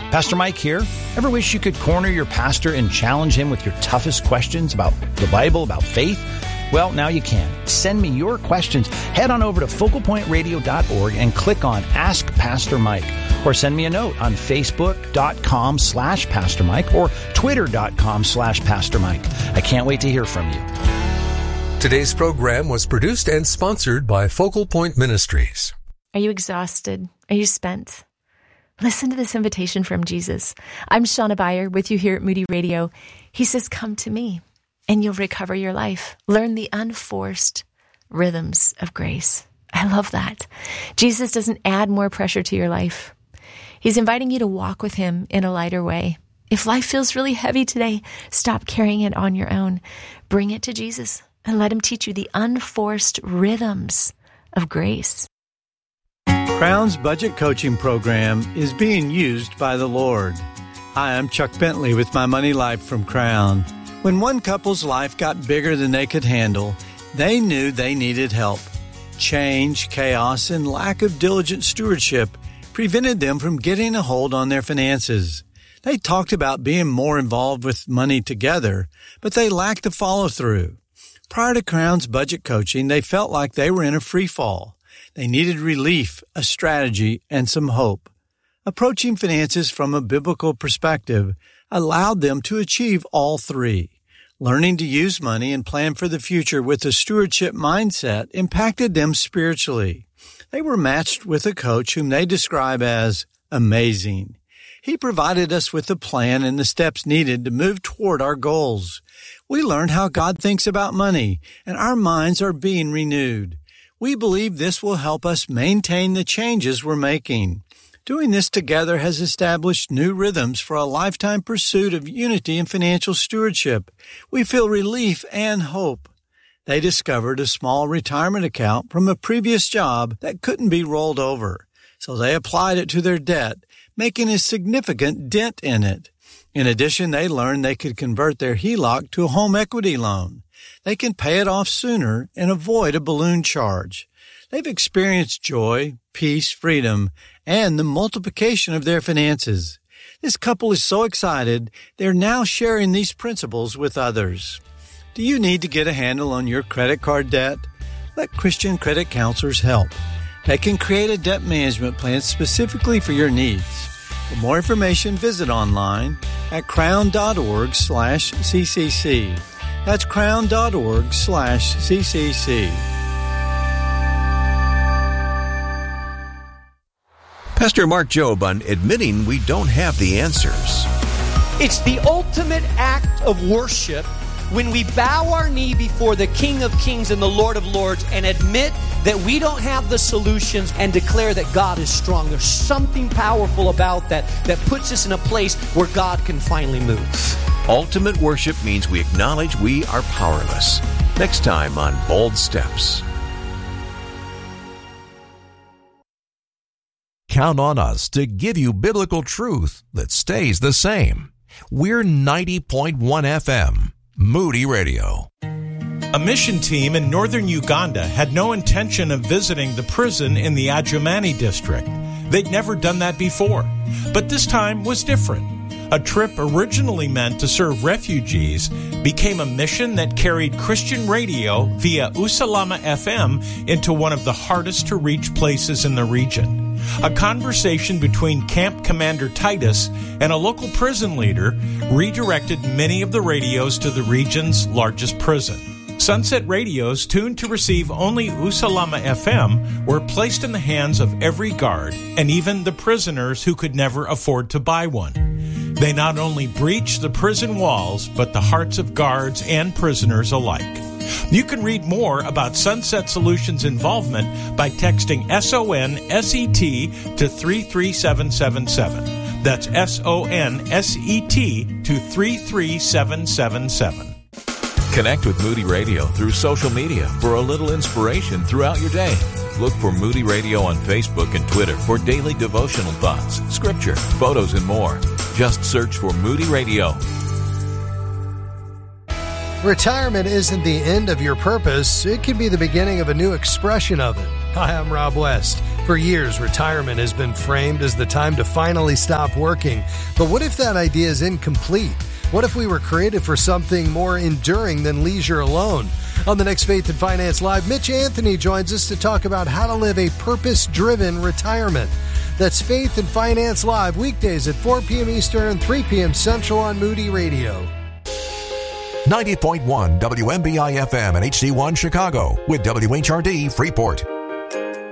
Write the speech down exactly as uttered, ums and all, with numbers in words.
Pastor Mike here. Ever wish you could corner your pastor and challenge him with your toughest questions about the Bible, about faith? Well, now you can. Send me your questions. Head on over to focal point radio dot org and click on Ask Pastor Mike. Or send me a note on facebook.com slash Pastor Mike or twitter.com slash Pastor Mike. I can't wait to hear from you. Today's program was produced and sponsored by Focal Point Ministries. Are you exhausted? Are you spent? Listen to this invitation from Jesus. I'm Shauna Beyer with you here at Moody Radio. He says, come to me and you'll recover your life. Learn the unforced rhythms of grace. I love that. Jesus doesn't add more pressure to your life. He's inviting you to walk with him in a lighter way. If life feels really heavy today, stop carrying it on your own. Bring it to Jesus and let him teach you the unforced rhythms of grace. Crown's budget coaching program is being used by the Lord. Hi, I'm Chuck Bentley with My Money Life from Crown. When one couple's life got bigger than they could handle, they knew they needed help. Change, chaos, and lack of diligent stewardship prevented them from getting a hold on their finances. They talked about being more involved with money together, but they lacked the follow-through. Prior to Crown's budget coaching, they felt like they were in a free fall. They needed relief, a strategy, and some hope. Approaching finances from a biblical perspective allowed them to achieve all three. Learning to use money and plan for the future with a stewardship mindset impacted them spiritually. They were matched with a coach whom they describe as amazing. He provided us with a plan and the steps needed to move toward our goals. We learned how God thinks about money, and our minds are being renewed. We believe this will help us maintain the changes we're making. Doing this together has established new rhythms for a lifetime pursuit of unity and financial stewardship. We feel relief and hope. They discovered a small retirement account from a previous job that couldn't be rolled over, so they applied it to their debt, making a significant dent in it. In addition, they learned they could convert their H E L O C to a home equity loan. They can pay it off sooner and avoid a balloon charge. They've experienced joy, peace, freedom, and the multiplication of their finances. This couple is so excited, they're now sharing these principles with others. Do you need to get a handle on your credit card debt? Let Christian credit counselors help. They can create a debt management plan specifically for your needs. For more information, visit online at crown.org slash ccc. That's crown.org slash ccc. Pastor Mark Jobe on admitting we don't have the answers. It's the ultimate act of worship when we bow our knee before the King of Kings and the Lord of Lords and admit that we don't have the solutions and declare that God is strong. There's something powerful about that that puts us in a place where God can finally move. Ultimate worship means we acknowledge we are powerless. Next time on Bold Steps. Count on us to give you biblical truth that stays the same. We're ninety point one F M, Moody Radio. A mission team in northern Uganda had no intention of visiting the prison in the Adjumani district. They'd never done that before. But this time was different. A trip originally meant to serve refugees became a mission that carried Christian radio via Usalama F M into one of the hardest to reach places in the region. A conversation between Camp Commander Titus and a local prison leader redirected many of the radios to the region's largest prison. Sunset radios tuned to receive only Usalama F M were placed in the hands of every guard and even the prisoners who could never afford to buy one. They not only breached the prison walls, but the hearts of guards and prisoners alike. You can read more about Sunset Solutions' involvement by texting S O N S E T to three three seven seven seven. That's S O N S E T to three three seven seven seven. Connect with Moody Radio through social media for a little inspiration throughout your day. Look for Moody Radio on Facebook and Twitter for daily devotional thoughts, scripture, photos, and more. Just search for Moody Radio. Retirement isn't the end of your purpose. It can be the beginning of a new expression of it. Hi, I'm Rob West. For years, retirement has been framed as the time to finally stop working. But what if that idea is incomplete? What if we were created for something more enduring than leisure alone? On the next Faith and Finance Live, Mitch Anthony joins us to talk about how to live a purpose-driven retirement. That's Faith and Finance Live, weekdays at four p.m. Eastern and three p.m. Central on Moody Radio. ninety point one W M B I F M and H D one Chicago with W H R D Freeport.